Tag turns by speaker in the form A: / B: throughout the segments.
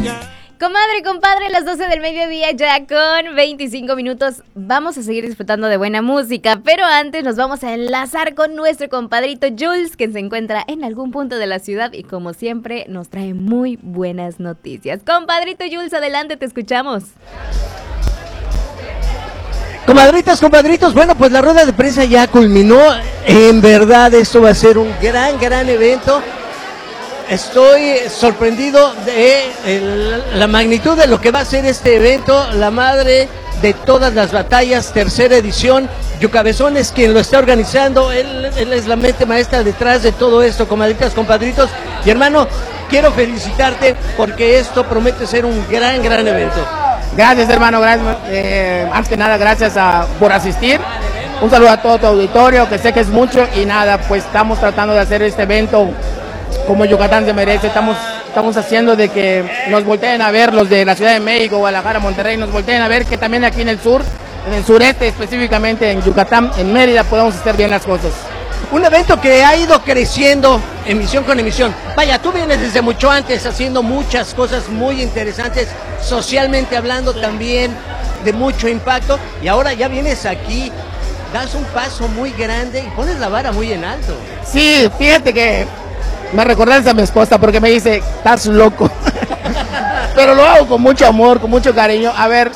A: Comadre, compadre, las 12 del mediodía ya con 25 minutos. Vamos a seguir disfrutando de buena música, pero antes nos vamos a enlazar con nuestro compadrito Jules, que se encuentra en algún punto de la ciudad y como siempre nos trae muy buenas noticias. Compadrito Jules, adelante, te escuchamos.
B: Comadritas, compadritos, bueno, pues la rueda de prensa ya culminó. En verdad, esto va a ser un gran evento. Estoy sorprendido de la magnitud de lo que va a ser este evento, la madre de todas las batallas, tercera edición. Yucabezón es quien lo está organizando, él es la mente maestra detrás de todo esto, comadritas, compadritos. Y hermano, quiero felicitarte porque esto promete ser un gran evento.
C: Gracias, hermano, gracias. Antes que nada, gracias por asistir. Un saludo a todo tu auditorio, que sé que es mucho, y nada, pues estamos tratando de hacer este evento como Yucatán se merece. Estamos haciendo de que nos volteen a ver los de la Ciudad de México, Guadalajara, Monterrey, nos volteen a ver que también aquí en el sur, en el sureste, específicamente en Yucatán, en Mérida, podamos hacer bien las cosas.
B: Un evento que ha ido creciendo emisión con emisión. Vaya, tú vienes desde mucho antes haciendo muchas cosas muy interesantes, socialmente hablando también, de mucho impacto, y ahora ya vienes aquí, das un paso muy grande y pones la vara muy en alto.
C: Sí, fíjate que me recordaste a mi esposa porque me dice, estás loco. Pero lo hago con mucho amor, con mucho cariño. A ver,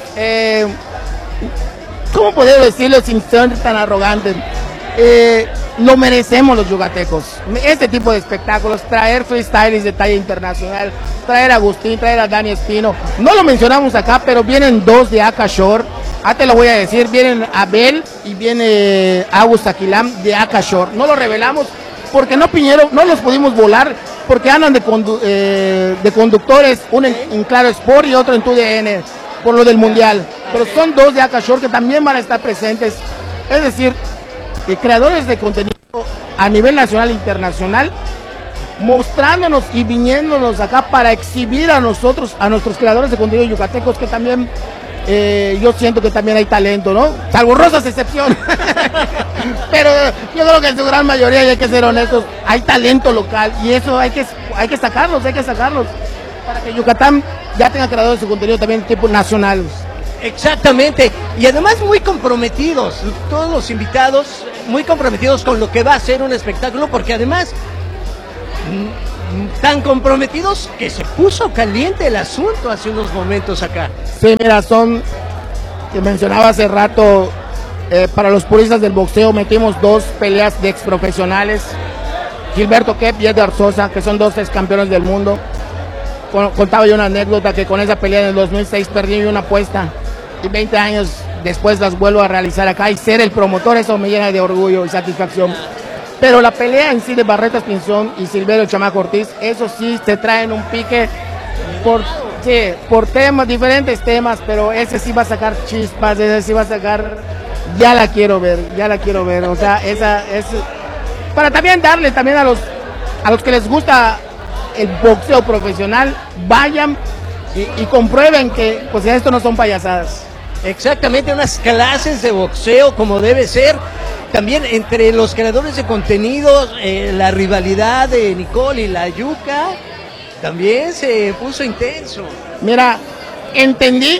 C: ¿cómo poder decirlo sin ser tan arrogante? Lo merecemos los yucatecos. Este tipo de espectáculos, traer freestyles de talla internacional, traer a Agustín, traer a Dani Espino. No lo mencionamos acá, pero vienen dos de Akashore. Te lo voy a decir, vienen Abel y viene Agus Aquilam de Akashore. No lo revelamos porque no los pudimos volar, porque andan de conductores, uno en Claro Sport y otro en TUDN, por lo del Mundial. Pero son dos de Akashore que también van a estar presentes. Es decir, creadores de contenido a nivel nacional e internacional, mostrándonos y viniéndonos acá para exhibir a nosotros, a nuestros creadores de contenido yucatecos, que también yo siento que también hay talento, ¿no? Salvo Rosas excepción. Pero yo creo que en su gran mayoría, y hay que ser honestos, hay talento local y eso hay que sacarlos, para que Yucatán ya tenga creadores de contenido también tipo nacional.
B: Exactamente, y además muy comprometidos, todos los invitados muy comprometidos con lo que va a ser un espectáculo, porque además tan comprometidos que se puso caliente el asunto hace unos momentos acá.
C: Sí, mira, que mencionaba hace rato, para los puristas del boxeo metimos dos peleas de exprofesionales, Gilberto Kep y Edgar Sosa, que son dos ex campeones del mundo. Contaba yo una anécdota que con esa pelea en el 2006 perdí una apuesta y 20 años después las vuelvo a realizar acá y ser el promotor, eso me llena de orgullo y satisfacción. Pero la pelea en sí de Barretas Pinzón y Silverio Chamaco Ortiz, eso sí te traen un pique por temas, diferentes temas, pero ese sí va a sacar chispas, ese sí va a sacar, ya la quiero ver, o sea, esa es para también darle también a los que les gusta el boxeo profesional, vayan y comprueben que pues esto no son payasadas.
B: Exactamente, unas clases de boxeo como debe ser. También entre los creadores de contenidos, la rivalidad de Nicole y la Yuca también se puso intenso.
C: Mira, entendí,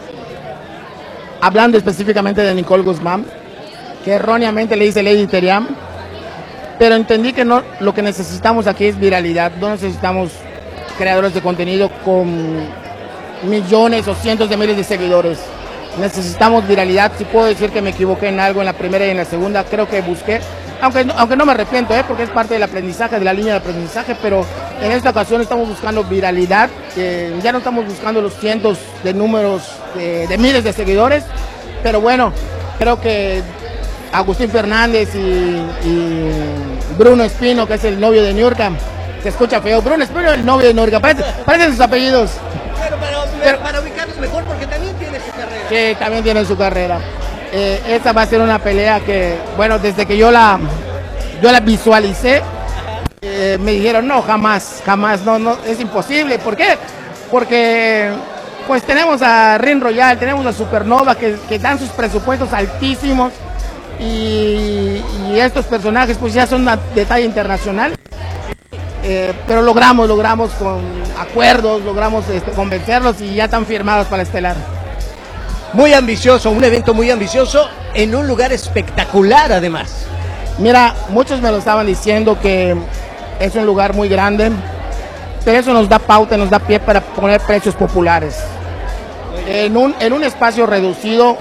C: hablando específicamente de Nicole Guzmán, que erróneamente le dice Lady Teriam, pero entendí que no, lo que necesitamos aquí es viralidad, no necesitamos creadores de contenido con millones o cientos de miles de seguidores. Necesitamos viralidad. Si puedo decir que me equivoqué en algo en la primera y en la segunda, creo que busqué, aunque no me arrepiento, porque es parte del aprendizaje, de la línea de aprendizaje, pero en esta ocasión estamos buscando viralidad, ya no estamos buscando los cientos de números de miles de seguidores, pero bueno, creo que Agustín Fernández y Bruno Espino, que es el novio de Niurka, se escucha feo, Bruno Espino es el novio de Niurka, parecen sus apellidos.
B: Pero para ubicarlos mejor, porque también tiene su carrera.
C: Sí, también tiene su carrera. Esta va a ser una pelea que, bueno, desde que yo la visualicé, me dijeron, no, jamás, no, es imposible. ¿Por qué? Porque pues tenemos a Ring Royal, tenemos a Supernova, que dan sus presupuestos altísimos, y estos personajes pues ya son de talla internacional. pero logramos con acuerdos, logramos convencerlos y ya están firmados para Estelar.
B: Muy ambicioso, un evento muy ambicioso en un lugar espectacular además.
C: Mira, muchos me lo estaban diciendo que es un lugar muy grande, pero eso nos da pauta, nos da pie para poner precios populares. En un espacio reducido,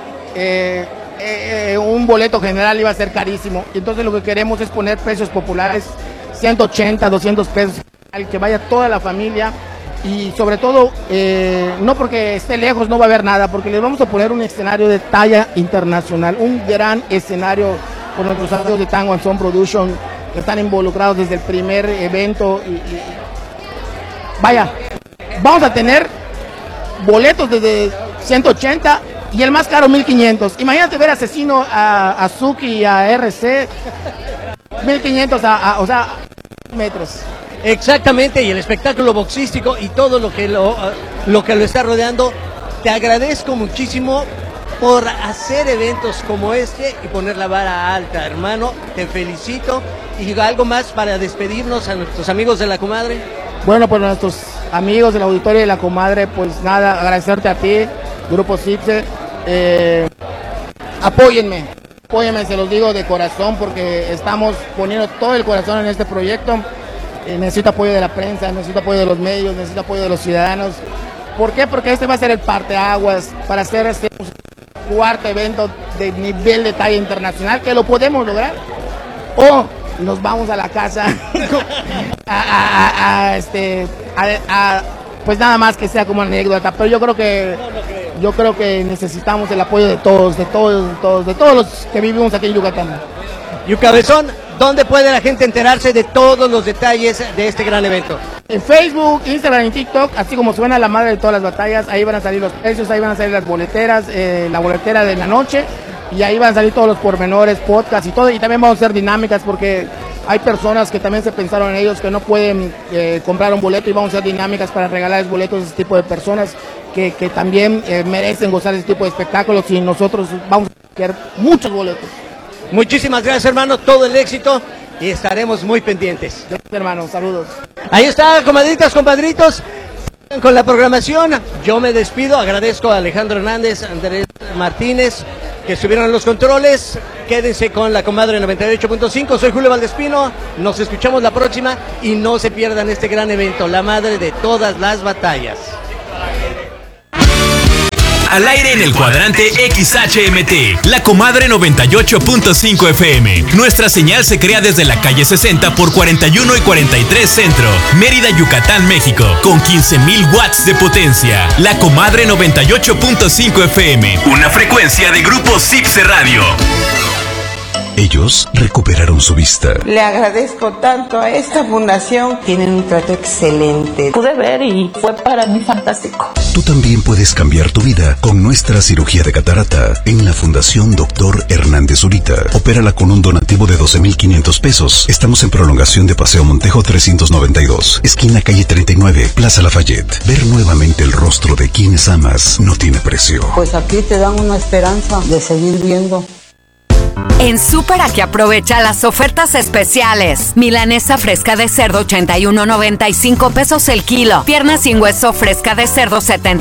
C: un boleto general iba a ser carísimo, entonces lo que queremos es poner precios populares, 180, 200 pesos, al que vaya toda la familia. Y sobre todo, no porque esté lejos no va a haber nada, porque les vamos a poner un escenario de talla internacional, un gran escenario con nuestros amigos de Tango and Son Production, que están involucrados desde el primer evento. Vaya, vamos a tener boletos desde 180 y el más caro 1500. Imagínate ver a Asesino, a Suki y a RC, 1500 o sea, metros.
B: Exactamente, y el espectáculo boxístico y todo lo que lo está rodeando. Te agradezco muchísimo por hacer eventos como este y poner la vara alta, hermano. Te felicito. ¿Y algo más para despedirnos a nuestros amigos de La Comadre?
C: Bueno, pues nuestros amigos del auditorio de La Comadre, pues nada, agradecerte a ti, Grupo Cipse. Apóyenme, se los digo de corazón, porque estamos poniendo todo el corazón en este proyecto. Necesito apoyo de la prensa, necesito apoyo de los medios, necesito apoyo de los ciudadanos. ¿Por qué? Porque este va a ser el parteaguas para hacer este cuarto evento de nivel de talla internacional, que lo podemos lograr. O nos vamos a la casa pues nada más que sea como anécdota. Pero yo creo que necesitamos el apoyo de todos los que vivimos aquí en Yucatán.
B: Yucabezón, ¿dónde puede la gente enterarse de todos los detalles de este gran evento?
C: En Facebook, Instagram y TikTok, así como suena la madre de todas las batallas, ahí van a salir los precios, ahí van a salir las boleteras, la boletera de la noche, y ahí van a salir todos los pormenores, podcasts y todo, y también vamos a hacer dinámicas porque hay personas que también se pensaron en ellos que no pueden comprar un boleto, y vamos a hacer dinámicas para regalar boletos a ese tipo de personas que también merecen gozar de ese tipo de espectáculos, y nosotros vamos a querer muchos boletos.
B: Muchísimas gracias, hermano, todo el éxito y estaremos muy pendientes.
C: Gracias, hermano, saludos.
B: Ahí está, comadritas, compadritos, con la programación. Yo me despido, agradezco a Alejandro Hernández, Andrés Martínez, que estuvieron en los controles. Quédense con La Comadre 98.5, soy Julio Valdespino, nos escuchamos la próxima y no se pierdan este gran evento, la madre de todas las batallas.
D: Al aire en el cuadrante XHMT, La Comadre 98.5 FM. Nuestra señal se crea desde la calle 60 por 41 y 43 Centro, Mérida, Yucatán, México, con 15,000 watts de potencia. La Comadre 98.5 FM, una frecuencia de Grupo Cipse Radio.
E: Ellos recuperaron su vista.
F: Le agradezco tanto a esta fundación. Tienen un trato excelente. Pude ver y fue para mí fantástico.
E: Tú también puedes cambiar tu vida con nuestra cirugía de catarata en la Fundación Dr. Hernández Zurita. Opérala con un donativo de 12,500 pesos. Estamos en prolongación de Paseo Montejo 392, esquina calle 39, Plaza Lafayette. Ver nuevamente el rostro de quienes amas no tiene precio.
F: Pues aquí te dan una esperanza de seguir viendo.
G: En Super Aquí aprovecha las ofertas especiales. Milanesa fresca de cerdo 81.95 pesos el kilo. Pierna sin hueso fresca de cerdo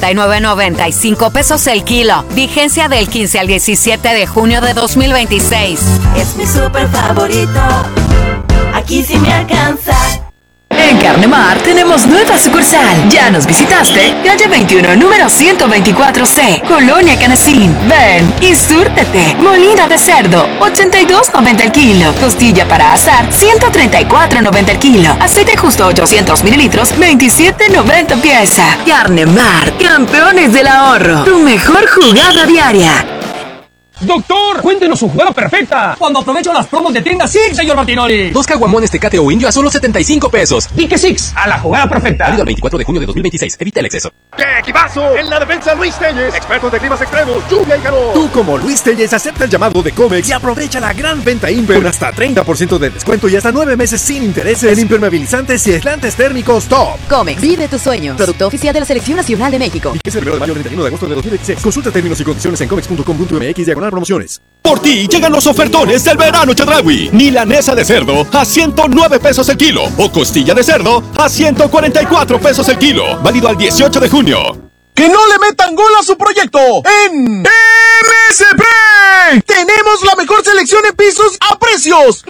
G: 79.95 pesos el kilo. Vigencia del 15 al 17 de junio de 2026.
H: Es mi super favorito. Aquí sí me alcanza.
I: En Carnemar tenemos nueva sucursal. ¿Ya nos visitaste? Calle 21, número 124C, Colonia Canacín. Ven y súrtete. Molina de cerdo, 82.90 el kilo. Costilla para asar, 134.90 el kilo. Aceite justo 800 mililitros, 27.90 pieza. Carnemar, campeones del ahorro. Tu mejor jugada diaria.
J: Doctor, cuéntenos su jugada perfecta. Cuando aprovecho las promos de tienda Six, señor Martinoli.
D: 2 caguamones Tecate o Indio a solo 75 pesos.
J: Pique Six, a la jugada perfecta.
D: Válido el 24 de junio de 2026. Evita el exceso.
K: ¡Qué equipazo! En la defensa, Luis Telles, expertos de climas extremos, lluvia y calor.
L: Tú, como Luis Telles, acepta el llamado de Comex y aprovecha la gran venta Imper con hasta 30% de descuento y hasta 9 meses sin intereses en impermeabilizantes y aislantes térmicos top.
I: Comex, vive tus sueños. Producto oficial de la Selección Nacional de México.
L: Y que es el 1 de mayo al 31 de agosto de 2026. Consulta términos y condiciones en comex.com.mx/. Aplican promociones.
M: Por ti llegan los ofertones del verano Chedraui. Milanesa de cerdo a 109 pesos el kilo o costilla de cerdo a 144 pesos el kilo. Válido al 18 de junio.
N: ¡Que no le metan gol a su proyecto! ¡En MSP! ¡Tenemos la mejor selección en pisos a precios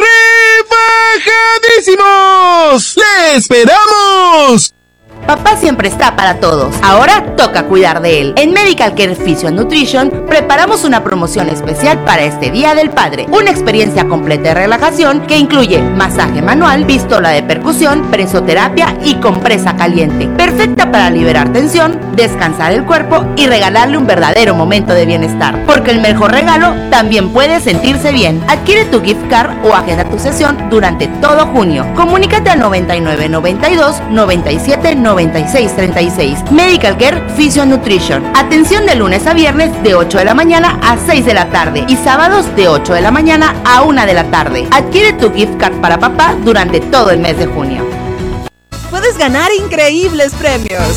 N: rebajadísimos! ¡Le esperamos!
O: Papá siempre está para todos. Ahora toca cuidar de él. En Medical Care Physio Nutrition preparamos una promoción especial para este Día del Padre. Una experiencia completa de relajación que incluye masaje manual, pistola de percusión, presoterapia y compresa caliente. Perfecta para liberar tensión, descansar el cuerpo y regalarle un verdadero momento de bienestar. Porque el mejor regalo también puede sentirse bien. Adquiere tu gift card o agenda tu sesión durante todo junio. Comunícate al 9992 97 96 36. Medical Care Physio Nutrition. Atención de lunes a viernes de 8 de la mañana a 6 de la tarde y sábados de 8 de la mañana a 1 de la tarde. Adquiere tu gift card para papá durante todo el mes de junio.
P: Puedes ganar increíbles premios.